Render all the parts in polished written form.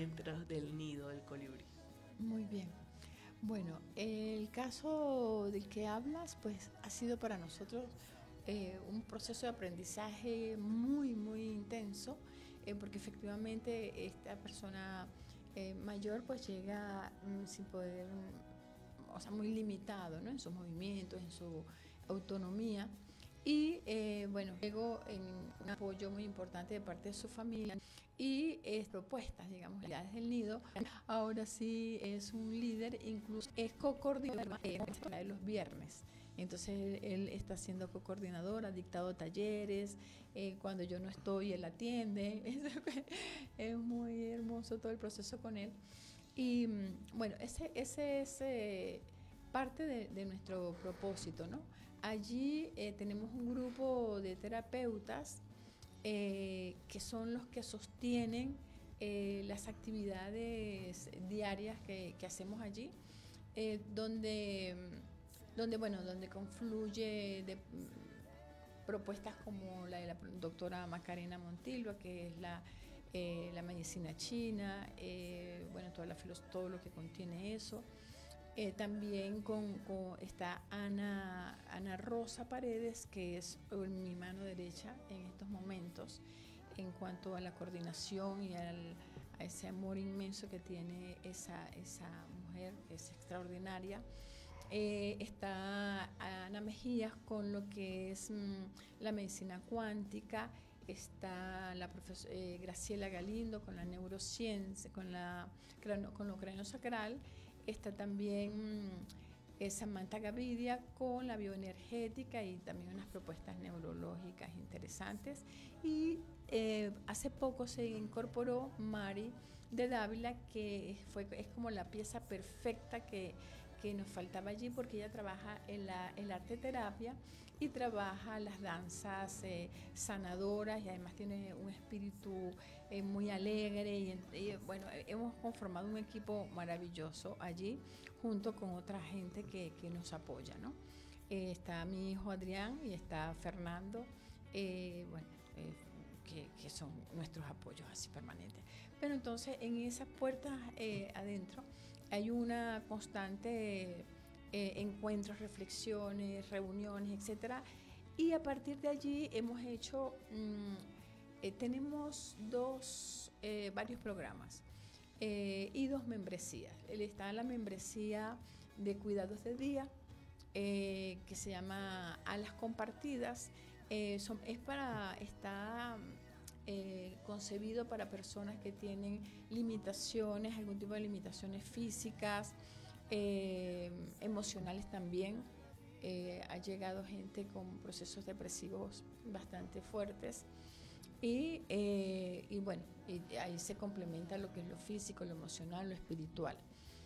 dentro del nido del colibrí. Muy bien. Bueno, el caso del que hablas, pues ha sido para nosotros un proceso de aprendizaje muy intenso, porque efectivamente esta persona mayor pues llega sin poder, o sea, muy limitado, ¿no?, en sus movimientos, en su autonomía. Y bueno, luego en un apoyo muy importante de parte de su familia y propuestas, digamos, desde el nido. Ahora sí es un líder, incluso es co-coordinador de los viernes. Entonces él está siendo co-coordinador, ha dictado talleres, cuando yo no estoy él atiende. Es muy hermoso todo el proceso con él. Y bueno, ese es parte de nuestro propósito, ¿no? Allí tenemos un grupo de terapeutas que son los que sostienen las actividades diarias que hacemos allí, donde confluye de propuestas como la de la doctora Macarena Montilva, que es la medicina china, bueno, todo lo que contiene eso. También está Ana Rosa Paredes, que es mi mano derecha en estos momentos en cuanto a la coordinación y a ese amor inmenso que tiene esa mujer, que es extraordinaria. Está Ana Mejías con lo que es la medicina cuántica. Está la profesora Graciela Galindo con la neurociencia, con lo craniosacral. Está también Samantha Gavidia con la bioenergética y también unas propuestas neurológicas interesantes. Y hace poco se incorporó Mari de Dávila, que es como la pieza perfecta que nos faltaba allí, porque ella trabaja en la arte terapia y trabaja las danzas sanadoras, y además tiene un espíritu muy alegre y bueno, hemos conformado un equipo maravilloso allí junto con otra gente que nos apoya, ¿no? Está mi hijo Adrián y está Fernando, bueno, que son nuestros apoyos así permanentes. Pero entonces en esas puertas adentro hay una constante encuentros, reflexiones, reuniones, etcétera. Y a partir de allí hemos hecho, tenemos varios programas y 2 membresías. Está la membresía de cuidados de día, que se llama Alas Compartidas. Está concebido para personas que tienen limitaciones, algún tipo de limitaciones físicas, emocionales también. Ha llegado gente con procesos depresivos bastante fuertes. Y bueno, ahí se complementa lo que es lo físico, lo emocional, lo espiritual.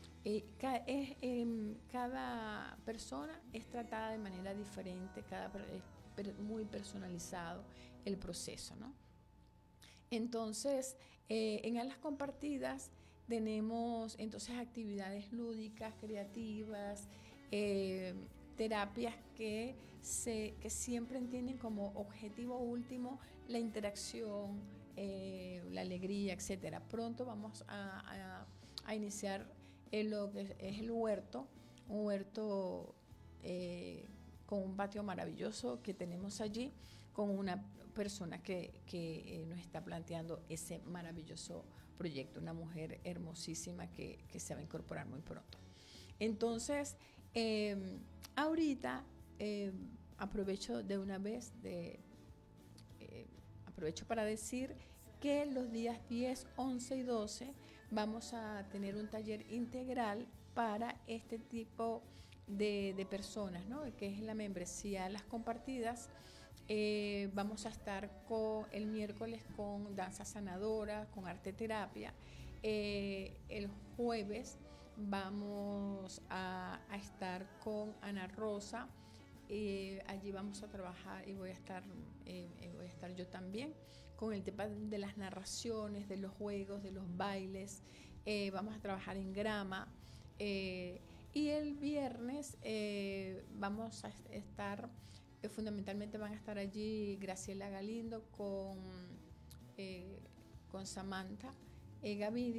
Cada persona es tratada de manera diferente, es muy personalizado el proceso, ¿no? Entonces, en Alas Compartidas tenemos entonces actividades lúdicas, creativas, terapias que siempre tienen como objetivo último la interacción, la alegría, etcétera. Pronto vamos a iniciar lo que es el huerto, un huerto con un patio maravilloso que tenemos allí, con una persona que nos está planteando ese maravilloso proyecto, una mujer hermosísima que se va a incorporar muy pronto. Entonces, ahorita aprovecho de una vez, aprovecho para decir que los días 10, 11 y 12 vamos a tener un taller integral para este tipo de personas, ¿no?, que es la membresía Las Compartidas. Vamos a estar el miércoles con danza sanadora, con arte terapia. El jueves vamos a estar con Ana Rosa. Allí vamos a trabajar y voy a estar yo también con el tema de las narraciones, de los juegos, de los bailes. Vamos a trabajar en grama. Y el viernes vamos a estar, fundamentalmente van a estar allí Graciela Galindo con Samantha Gavidia.